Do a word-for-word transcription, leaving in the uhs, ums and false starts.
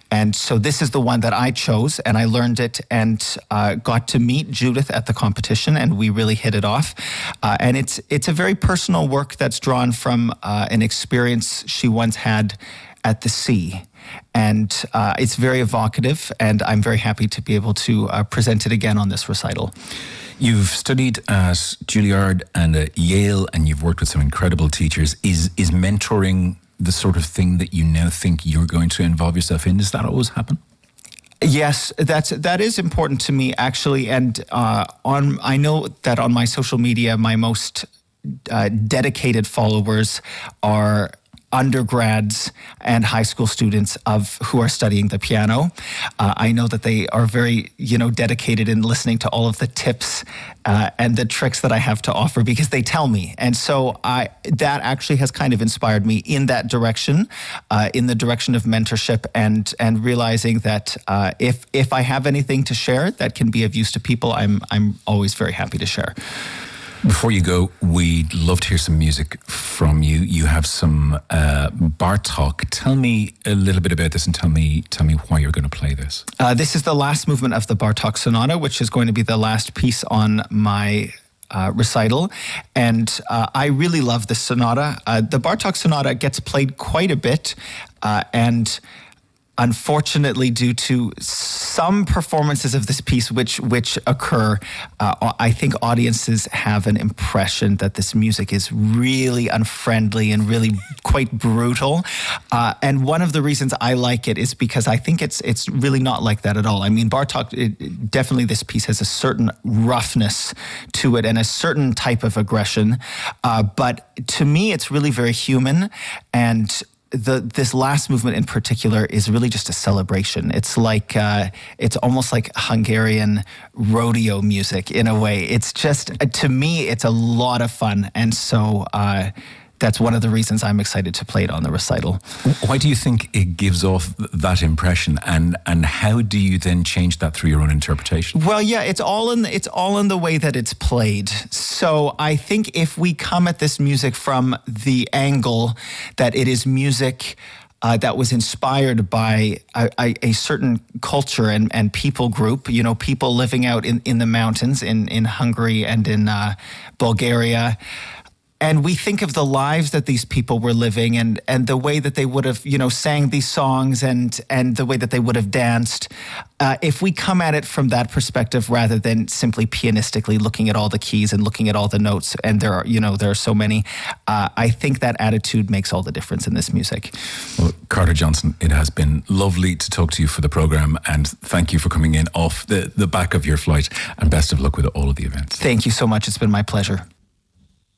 And so this is the one that I chose, and I learned it and uh, got to meet Judith at the competition, and we really hit it off. Uh, and it's it's a very personal work that's drawn from uh, an experience she once had at the sea. And uh, it's very evocative, and I'm very happy to be able to uh, present it again on this recital. You've studied at Juilliard and at Yale, and you've worked with some incredible teachers. Is is mentoring the sort of thing that you now think you're going to involve yourself in? Does that always happen? Yes, that's that is important to me, actually. And uh, on I know that on my social media, my most uh, dedicated followers are undergrads and high school students of who are studying the piano. Uh, I know that they are very, you know, dedicated in listening to all of the tips uh, and the tricks that I have to offer, because they tell me. And so I that actually has kind of inspired me in that direction, uh, in the direction of mentorship, and and realizing that uh, if if I have anything to share that can be of use to people, I'm I'm always very happy to share. Before you go, we'd love to hear some music from you. You have some uh, Bartók. Tell me a little bit about this, and tell me tell me why you're going to play this. Uh, this is the last movement of the Bartók Sonata, which is going to be the last piece on my uh, recital. And uh, I really love this sonata. Uh, the Bartók Sonata gets played quite a bit, uh, and unfortunately, due to some performances of this piece which which occur, uh, I think audiences have an impression that this music is really unfriendly and really quite brutal. Uh, and one of the reasons I like it is because I think it's it's really not like that at all. I mean, Bartók, it, definitely this piece has a certain roughness to it and a certain type of aggression. Uh, but to me, it's really very human. And The this last movement in particular is really just a celebration. It's like uh, it's almost like Hungarian rodeo music in a way. It's just, to me, it's a lot of fun, and so uh, that's one of the reasons I'm excited to play it on the recital. Why do you think it gives off that impression, and and how do you then change that through your own interpretation? Well, yeah, it's all in it's all in the way that it's played. So I think if we come at this music from the angle that it is music Uh, that was inspired by a, a, a certain culture and, and people group, you know, people living out in, in the mountains in, in Hungary and in uh, Bulgaria. And we think of the lives that these people were living, and, and the way that they would have, you know, sang these songs, and and the way that they would have danced. Uh, if we come at it from that perspective rather than simply pianistically looking at all the keys and looking at all the notes, and there are, you know, there are so many, uh, I think that attitude makes all the difference in this music. Well, Carter Johnson, it has been lovely to talk to you for the programme, and thank you for coming in off the, the back of your flight, and best of luck with all of the events. Thank you so much. It's been my pleasure.